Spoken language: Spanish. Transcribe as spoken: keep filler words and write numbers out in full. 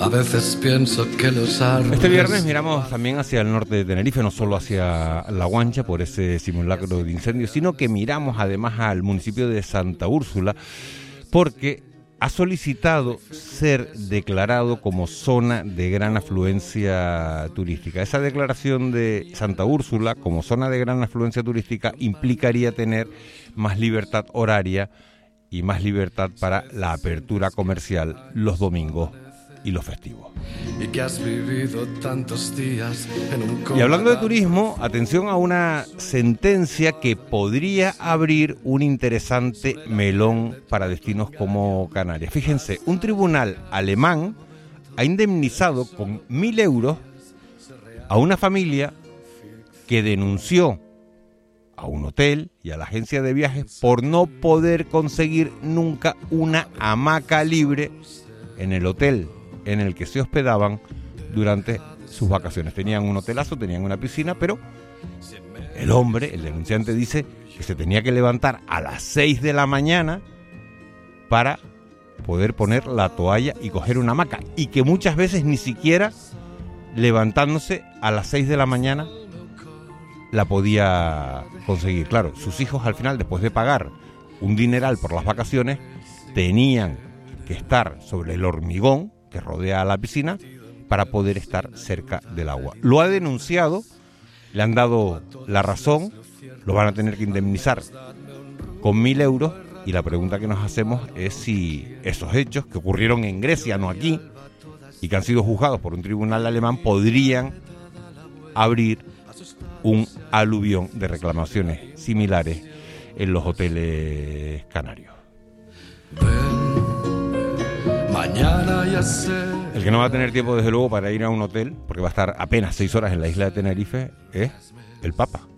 A veces pienso que los árboles... Este viernes miramos también hacia el norte de Tenerife, no solo hacia La Guancha por ese simulacro de incendio, sino que miramos además al municipio de Santa Úrsula, porque ha solicitado ser declarado como zona de gran afluencia turística. Esa declaración de Santa Úrsula como zona de gran afluencia turística implicaría tener más libertad horaria y más libertad para la apertura comercial los domingos y los festivos. Y que has vivido tantos días en un... Y hablando de turismo, atención a una sentencia que podría abrir un interesante melón para destinos como Canarias. Fíjense, un tribunal alemán ha indemnizado con mil euros a una familia que denunció a un hotel y a la agencia de viajes por no poder conseguir nunca una hamaca libre en el hotel en el que se hospedaban durante sus vacaciones. Tenían un hotelazo, tenían una piscina, pero el hombre, el denunciante, dice que se tenía que levantar a las seis de la mañana para poder poner la toalla y coger una hamaca, y que muchas veces ni siquiera levantándose a las seis de la mañana la podía conseguir. Claro, sus hijos al final, después de pagar un dineral por las vacaciones, tenían que estar sobre el hormigón que rodea la piscina para poder estar cerca del agua. Lo ha denunciado, le han dado la razón, lo van a tener que indemnizar con mil euros, y la pregunta que nos hacemos es si esos hechos que ocurrieron en Grecia, no aquí, y que han sido juzgados por un tribunal alemán, podrían abrir un aluvión de reclamaciones similares en los hoteles canarios. Mañana ya sé. El que no va a tener tiempo, desde luego, para ir a un hotel, porque va a estar apenas seis horas en la isla de Tenerife, es el Papa.